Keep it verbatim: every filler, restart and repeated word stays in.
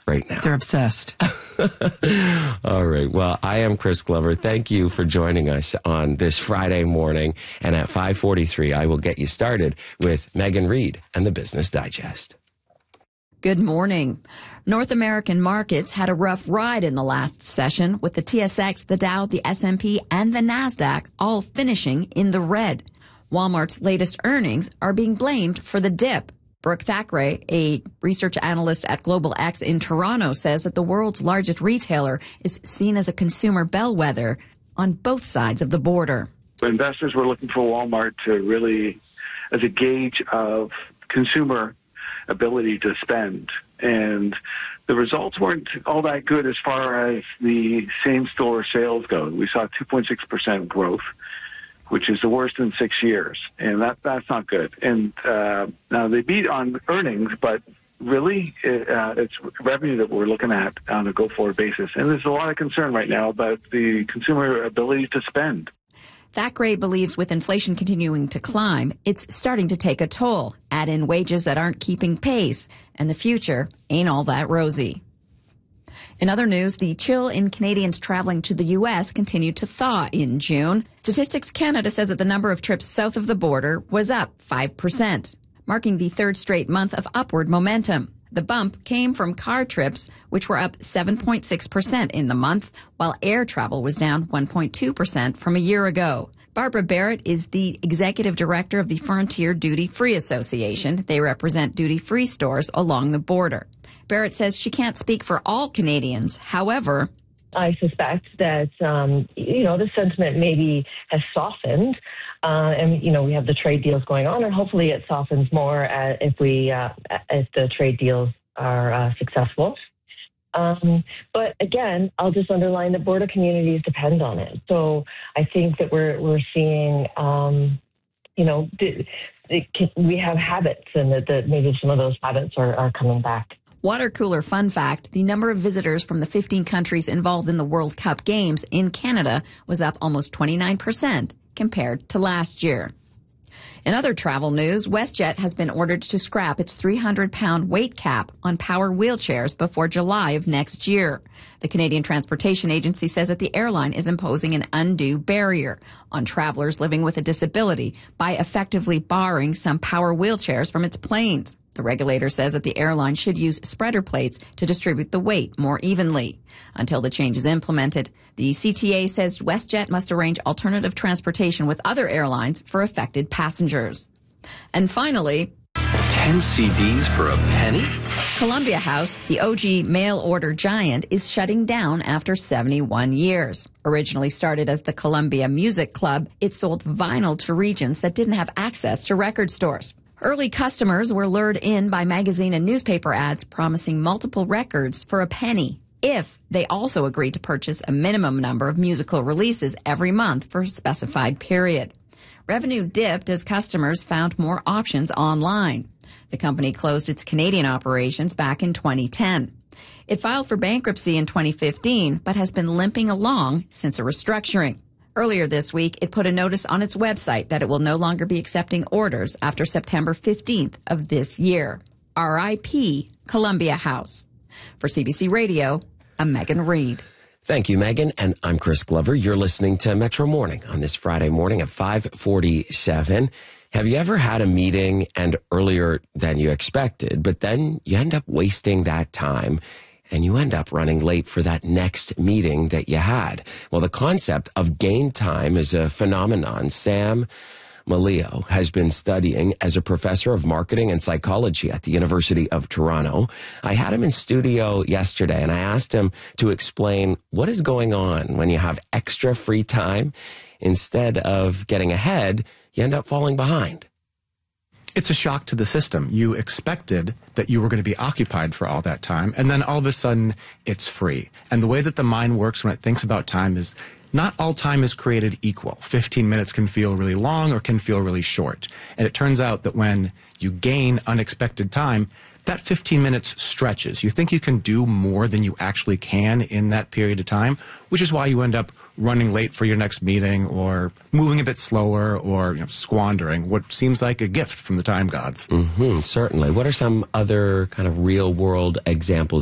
right now. They're obsessed. All right. Well, I am Chris Glover. Thank you for joining us on this Friday morning. And at five forty-three, I will get you started with Megan Reed and the Business Digest. Good morning. North American markets had a rough ride in the last session, with the T S X, the Dow, the S and P, and the NASDAQ all finishing in the red. Walmart's latest earnings are being blamed for the dip. Brooke Thackeray, a research analyst at Global X in Toronto, says that the world's largest retailer is seen as a consumer bellwether on both sides of the border. Investors were looking for Walmart to really, as a gauge of consumer ability to spend. And the results weren't all that good as far as the same-store sales go. We saw two point six percent growth, which is the worst in six years. And that that's not good. And uh, now they beat on earnings, but really it, uh, it's revenue that we're looking at on a go-forward basis. And there's a lot of concern right now about the consumer ability to spend. Thackeray believes with inflation continuing to climb, it's starting to take a toll. Add in wages that aren't keeping pace, and the future ain't all that rosy. In other news, the chill in Canadians traveling to the U S continued to thaw in June. Statistics Canada says that the number of trips south of the border was up five percent, marking the third straight month of upward momentum. The bump came from car trips, which were up seven point six percent in the month, while air travel was down one point two percent from a year ago. Barbara Barrett is the executive director of the Frontier Duty Free Association. They represent duty-free stores along the border. Barrett says she can't speak for all Canadians. However, I suspect that, um, you know, the sentiment maybe has softened. Uh, and, you know, we have the trade deals going on, and hopefully it softens more uh, if we, uh, if the trade deals are uh, successful. Um, but again, I'll just underline that border communities depend on it. So I think that we're we're seeing, um, you know, the, the, we have habits, and that, that maybe some of those habits are, are coming back. Water cooler fun fact, the number of visitors from the fifteen countries involved in the World Cup games in Canada was up almost twenty-nine percent compared to last year. In other travel news, WestJet has been ordered to scrap its three hundred pound weight cap on power wheelchairs before July of next year. The Canadian Transportation Agency says that the airline is imposing an undue barrier on travelers living with a disability by effectively barring some power wheelchairs from its planes. The regulator says that the airline should use spreader plates to distribute the weight more evenly. Until the change is implemented, the C T A says WestJet must arrange alternative transportation with other airlines for affected passengers. And finally, ten C Ds for a penny? Columbia House, the O G mail-order giant, is shutting down after seventy-one years. Originally started as the Columbia Music Club, it sold vinyl to regions that didn't have access to record stores. Early customers were lured in by magazine and newspaper ads promising multiple records for a penny if they also agreed to purchase a minimum number of musical releases every month for a specified period. Revenue dipped as customers found more options online. The company closed its Canadian operations back in twenty ten. It filed for bankruptcy in twenty fifteen, but has been limping along since a restructuring. Earlier this week, it put a notice on its website that it will no longer be accepting orders after September fifteenth of this year. R I P Columbia House. For C B C Radio, I'm Megan Reed. Thank you, Megan. And I'm Chris Glover. You're listening to Metro Morning on this Friday morning at five forty-seven. Have you ever had a meeting and earlier than you expected, but then you end up wasting that time and you end up running late for that next meeting that you had? Well, the concept of gain time is a phenomenon Sam Malio has been studying as a professor of marketing and psychology at the University of Toronto. I had him in studio yesterday, and I asked him to explain what is going on when you have extra free time. Instead of getting ahead, you end up falling behind. It's a shock to the system. You expected that you were going to be occupied for all that time, and then all of a sudden, it's free. And the way that the mind works when it thinks about time is not all time is created equal. fifteen minutes can feel really long or can feel really short. And it turns out that when you gain unexpected time, that fifteen minutes stretches. You think you can do more than you actually can in that period of time, which is why you end up running late for your next meeting or moving a bit slower or you know, squandering what seems like a gift from the time gods. Mm-hmm, certainly. What are some other kind of real-world examples